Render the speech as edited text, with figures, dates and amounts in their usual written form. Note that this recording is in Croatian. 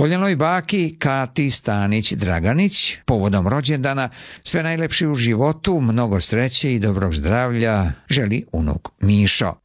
Voljenoj baki Kati Stanić-Draganić povodom rođendana sve najlepše u životu, mnogo sreće i dobrog zdravlja želi unuk Mišo.